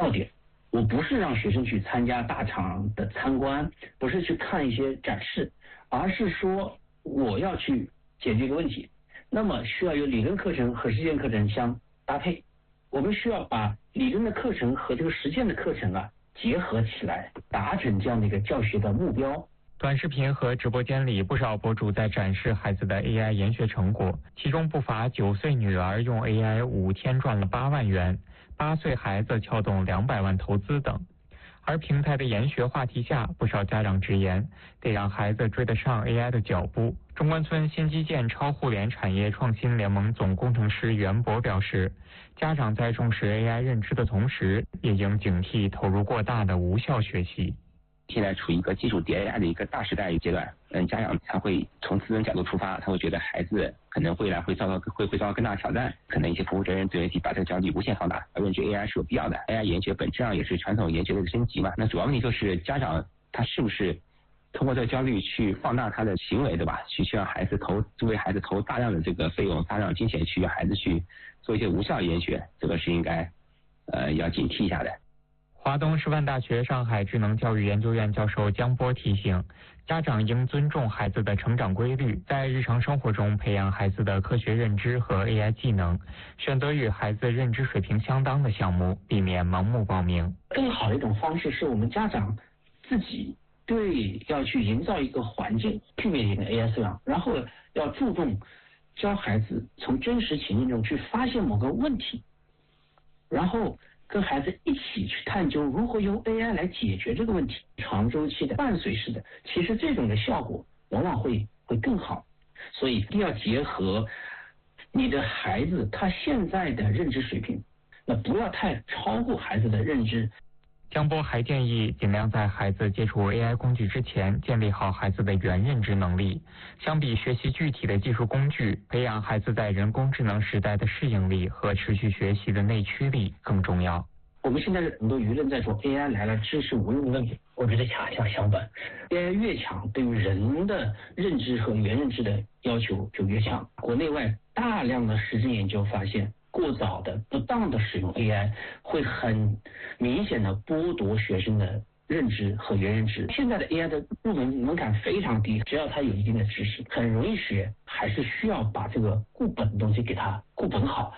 要点。我不是让学生去参加大厂的参观，不是去看一些展示，而是说我要去解决一个问题，那么需要有理论课程和实践课程相搭配。我们需要把理论的课程和这个实践的课程结合起来，达成这样的一个教学的目标。 短视频和直播间里，不少博主在展示孩子的 AI 研学成果，其中不乏9岁女儿用 AI 5天赚了8万元，8岁孩子撬动200万投资等。而平台的研学话题下，不少家长直言，得让孩子追得上 AI 的脚步。中关村新基建超互联产业创新联盟总工程师袁博表示，家长在重视 AI 认知的同时，也应警惕投入过大的无效学习。 现在处于一个技术迭代的一个大时代阶段，家长他会从自身角度出发，他会觉得孩子可能未来会遭到更大的挑战，可能一些负责任自媒体把这个焦虑无限放大，认知 AI 是有必要的。AI 研学本质上也是传统研学的一个升级嘛。那主要问题就是家长他是不是通过这个焦虑去放大他的行为，对吧？去让孩子为孩子投大量的这个费用、大量的金钱去让孩子去做一些无效研学，这个是应该要警惕一下的。 华东师范大学上海智能教育研究院教授姜波提醒，家长应尊重孩子的成长规律，在日常生活中培养孩子的科学认知和 AI 技能，选择与孩子认知水平相当的项目，避免盲目报名。 更好的一种方式是我们家长自己要去营造一个环境，具备一个 AI 素养，然后要注重教孩子从真实情境中去发现某个问题，然后跟孩子一起去探究如何用 AI 来解决这个问题，长周期的伴随式的，其实这种的效果往往会更好。所以一定要结合你的孩子他现在的认知水平，那不要太超过孩子的认知。 姜波还建议尽量在孩子接触 AI 工具之前，建立好孩子的原认知能力。相比学习具体的技术工具，培养孩子在人工智能时代的适应力和持续学习的内驱力更重要。 我们现在很多舆论在说 AI 来了知识无用论，我觉得恰恰相反， AI 越强，对于人的认知和原认知的要求就越强。国内外大量的实证研究发现，过早的不当的使用 AI 会很明显的剥夺学生的认知和原认知。现在的 AI 的入门门槛非常低，只要他有一定的知识，很容易学，还是需要把这个固本的东西给他固本好。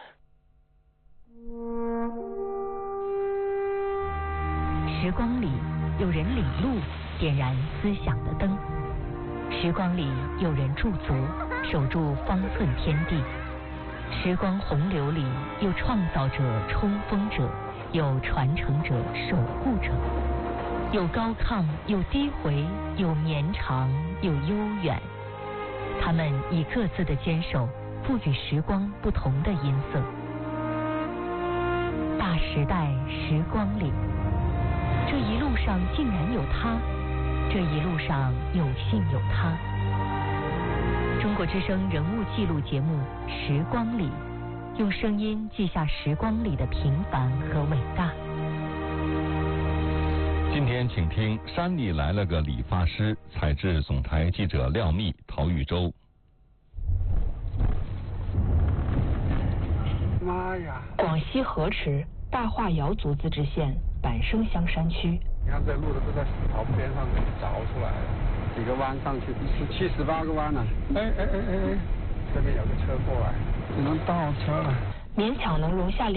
时光里有人领路，点燃思想的灯；时光里有人驻足，守住方寸天地。时光洪流里有创造者、冲锋者，有传承者、守护者，有高亢，有低回，有绵长，有悠远。他们以各自的坚守，赋予时光不同的音色。大时代时光里，这一路上竟然有他，这一路上有幸有他。中国之声人物记录节目《时光里》，用声音记下时光里的平凡和伟大。 今天请听《山里来了个理发师》，采制总台记者廖密、陶玉洲。 妈呀！ 广西河池大化瑶族自治县板生乡山区。 你看这路都是在石头边上凿出来的，几个弯上去，17、18个弯呢。哎，这边有个车过来，只能倒车了。 勉强能容下